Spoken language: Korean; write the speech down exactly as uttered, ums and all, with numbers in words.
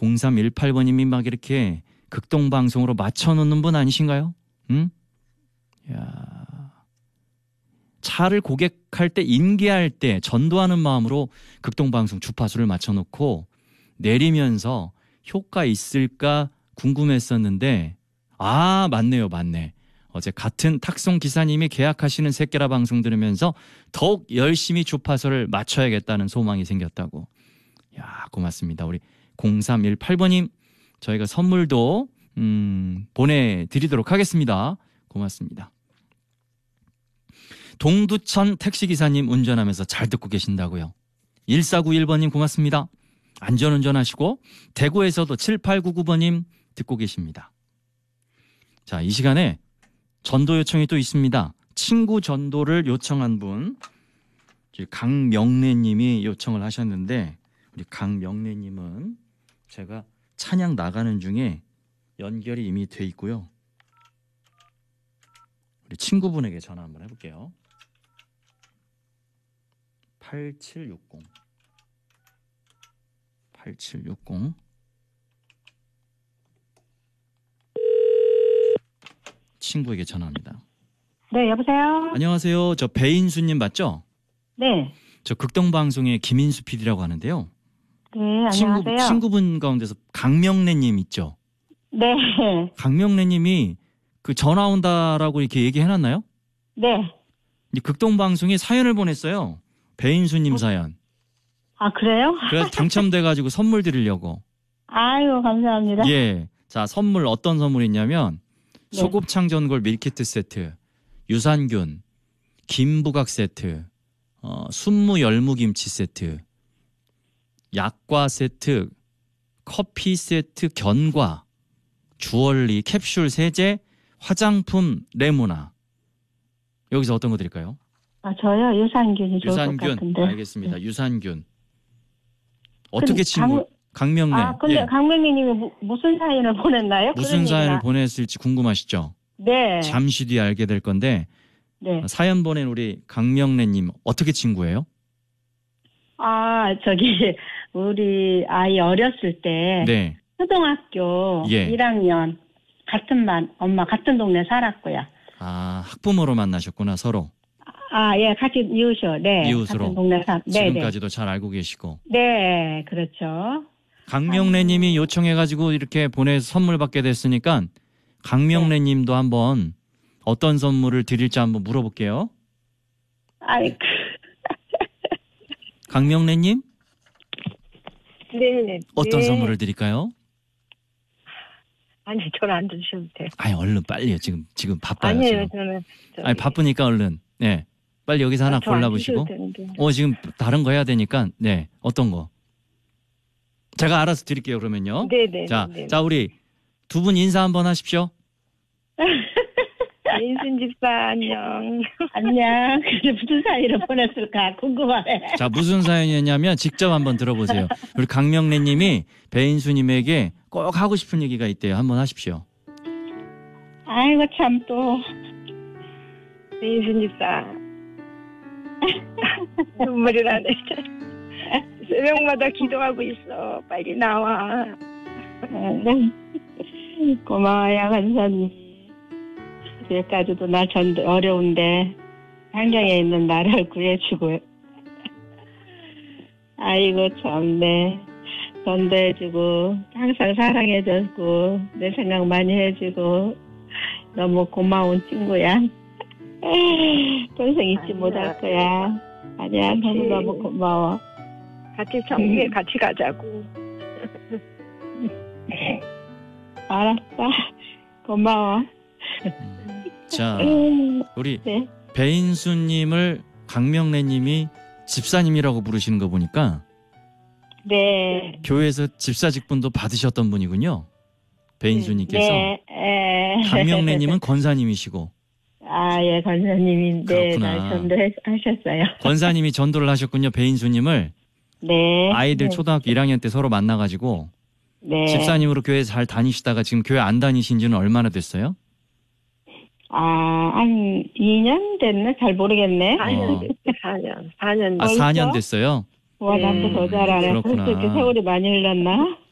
공삼일팔 번님이 막 이렇게 극동방송으로 맞춰놓는 분 아니신가요? 응? 야. 차를 고객할 때, 인계할 때 전도하는 마음으로 극동방송 주파수를 맞춰놓고 내리면서 효과 있을까 궁금했었는데, 아, 맞네요, 맞네. 어제 같은 탁송 기사님이 계약하시는 새끼라 방송 들으면서 더욱 열심히 주파수를 맞춰야겠다는 소망이 생겼다고. 야, 고맙습니다. 우리 공삼일팔 번님 저희가 선물도 음, 보내드리도록 하겠습니다. 고맙습니다. 동두천 택시기사님 운전하면서 잘 듣고 계신다고요. 일사구일 번님 고맙습니다. 안전운전 하시고, 대구에서도 칠팔구구 번님 듣고 계십니다. 자, 이 시간에 전도 요청이 또 있습니다. 친구 전도를 요청한 분, 강명래 님이 요청을 하셨는데, 우리 강명래 님은 제가 찬양 나가는 중에 연결이 이미 돼 있고요. 우리 친구분에게 전화 한번 해볼게요. 팔칠육공 팔칠육공 친구에게 전화합니다. 네, 여보세요? 안녕하세요. 저 배인수님 맞죠? 네. 저 극동방송의 김인수 피디라고 하는데요. 네, 안녕하세요. 친구, 친구분 가운데서 강명래님 있죠? 네. 강명래님이 그 전화 온다라고 이렇게 얘기해놨나요? 네. 극동방송에 사연을 보냈어요. 배인수님 사연. 아, 그래요? 그래서 당첨돼가지고 선물 드리려고. 아유, 감사합니다. 예. 자, 선물 어떤 선물이 있냐면 네. 소곱창 전골 밀키트 세트, 유산균, 김부각 세트, 어, 순무 열무김치 세트, 약과 세트, 커피 세트, 견과, 주얼리, 캡슐 세제, 화장품 레모나. 여기서 어떤 거 드릴까요? 아, 저요? 유산균이 좋을 유산균. 것 같은데. 알겠습니다. 네. 유산균. 어떻게 근데 친구? 강- 강명래. 아, 근데 예. 강명래님이 무슨 사연을 보냈나요? 무슨 그런 사연을 얘기나. 보냈을지 궁금하시죠? 네. 잠시 뒤에 알게 될 건데, 네. 사연 보낸 우리 강명래님 어떻게 친구예요? 아, 저기, 우리 아이 어렸을 때. 네. 초등학교 예. 일 학년. 같은 반, 엄마 같은 동네 살았고요. 아, 학부모로 만나셨구나, 서로. 아, 예, 같이 이웃이요. 네. 이웃으로. 같은 동네 살. 네, 지금까지도 잘 알고 계시고. 네. 네, 그렇죠. 강명래님이 요청해가지고 이렇게 보내서 선물 받게 됐으니까 강명래님도 한번 어떤 선물을 드릴지 한번 물어볼게요. 아이, 강명래님 네. 어떤 네. 선물을 드릴까요? 아니, 저는 안 드셔도 돼요. 아니 얼른 빨리요. 지금 지금 바빠요. 아니에요, 지금. 저는. 저기, 아니 바쁘니까 얼른. 네. 빨리 여기서 하나 아, 저안 골라보시고. 드셔도 되는데. 어 지금 다른 거 해야 되니까 네 어떤 거? 제가 알아서 드릴게요 그러면요. 네네. 자, 네. 자 우리 두 분 인사 한번 하십시오. 인순 집사 안녕. 안녕. 그래, 무슨 사이를 보냈을까 궁금하네. 자 무슨 사연이었냐면 직접 한번 들어보세요. 우리 강명래님이 배인수님에게 꼭 하고 싶은 얘기가 있대요. 한번 하십시오. 아이고 참 또. 인순 집사. 눈물이 나네. 새벽마다 기도하고 있어. 빨리 나와. 고마워요 간사님. 여기까지도 날 전 어려운데 환경에 있는 나를 구해주고. 아이고 참네. 전도해주고 항상 사랑해주고 내 생각 많이 해주고 너무 고마운 친구야. 평생 잊지 아니야. 못할 거야. 아니야 너무 너무 고마워. 같이 천국에 같이 가자고. 알았다. 고마워. 자 우리 네. 배인수님을 강명래님이 집사님이라고 부르시는 거 보니까 네. 교회에서 집사 직분도 받으셨던 분이군요. 배인수님께서. 네. 에. 강명래님은 권사님이시고. 아, 예, 권사님인데 그렇구나. 날 전도하셨어요. 권사님이 전도를 하셨군요. 배인수님을. 네. 아이들 네. 초등학교 일 학년 때 서로 만나가지고 네. 집사님으로 교회 잘 다니시다가 지금 교회 안 다니신 지는 얼마나 됐어요? 아, 한 이 년 됐네? 잘 모르겠네. 사 년 됐지, 사 년. 사 년. 아, 사 년 벌써? 됐어요? 와, 나도 네. 더 잘하네. 그렇구나. 벌써 이렇게 세월이 많이 흘렀나?